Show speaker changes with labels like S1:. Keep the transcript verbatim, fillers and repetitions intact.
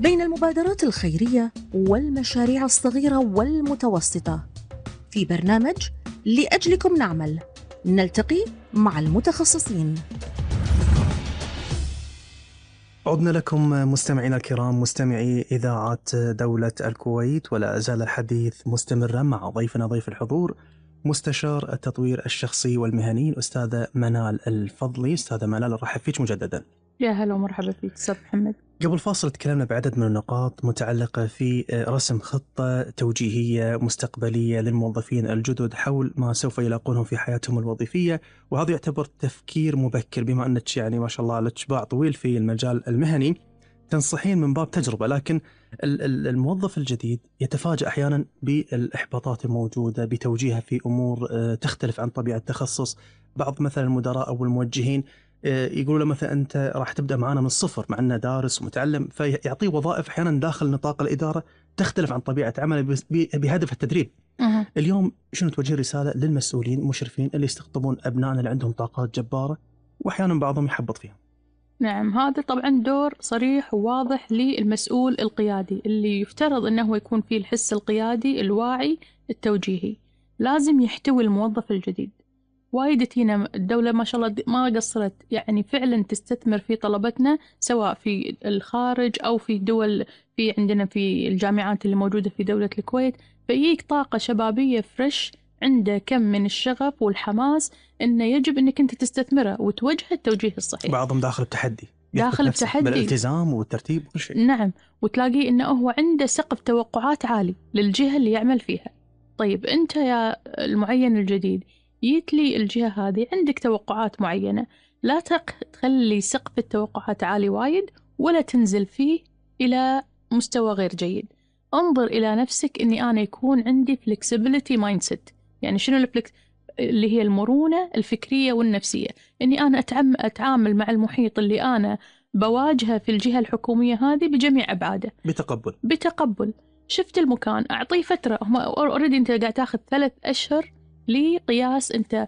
S1: بين المبادرات الخيرية والمشاريع الصغيرة والمتوسطة في برنامج لأجلكم نعمل، نلتقي مع المتخصصين.
S2: عدنا لكم مستمعينا الكرام، مستمعي إذاعة دولة الكويت، ولا أزال الحديث مستمرا مع ضيفنا ضيف الحضور مستشار التطوير الشخصي والمهني الأستاذة منال الفضلي. أستاذة منال، أرحب فيك مجددا.
S3: يا هلا ومرحبا فيك أستاذ محمد.
S2: قبل فاصل تكلمنا بعدد من النقاط متعلقة في رسم خطة توجيهية مستقبلية للموظفين الجدد حول ما سوف يلاقونه في حياتهم الوظيفية، وهذا يعتبر تفكير مبكر بما أنك يعني ما شاء الله لك باع طويل في المجال المهني، تنصحين من باب تجربة. لكن الموظف الجديد يتفاجأ أحيانا بالإحباطات الموجودة، بتوجيهه في أمور تختلف عن طبيعة التخصص. بعض مثلا المدراء أو الموجهين يقولوا له مثلا أنت راح تبدأ معنا من الصفر مع أنه دارس ومتعلم، فيعطيه وظائف أحيانا داخل نطاق الإدارة تختلف عن طبيعة عمله بهدف التدريب.
S3: أه.
S2: اليوم شنو توجه رسالة للمسؤولين المشرفين اللي يستقطبون أبنائنا اللي عندهم طاقات جبارة وأحيانا بعضهم يحبط فيها؟
S3: نعم، هذا طبعا دور صريح وواضح للمسؤول القيادي اللي يفترض أنه يكون فيه الحس القيادي الواعي التوجيهي. لازم يحتوي الموظف الجديد. وايد تينا الدولة ما شاء الله ما قصرت يعني فعلا تستثمر في طلبتنا، سواء في الخارج أو في دول، في عندنا في الجامعات اللي موجودة في دولة الكويت، فييك طاقة شبابية فريش عنده كم من الشغف والحماس إنه يجب إنك أنت تستثمره وتوجه التوجيه الصحيح.
S2: بعضهم داخل بتحدي،
S3: داخل بتحدي
S2: بالالتزام والترتيب وكل شيء.
S3: نعم، وتلاقيه إنه هو عنده سقف توقعات عالي للجهة اللي يعمل فيها. طيب أنت يا المعين الجديد يتلي الجهة هذه عندك توقعات معينة، لا تخلي سقف التوقعات عالي وايد ولا تنزل فيه إلى مستوى غير جيد. انظر إلى نفسك إني أنا يكون عندي flexibility mindset. يعني شنو الفلكس؟ اللي هي المرونة الفكرية والنفسية، إني أنا أتعم أتعامل مع المحيط اللي أنا بواجهه في الجهة الحكومية هذه بجميع أبعاده
S2: بتقبل
S3: بتقبل. شفت المكان أعطيه فترة، هم أوريدي أنت قاعد تاخذ ثلاث أشهر لقياس أنت